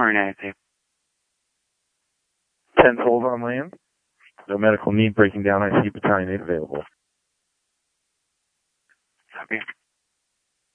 active. 10 souls on land. No medical need. Breaking down. I see battalion 8 available. Copy.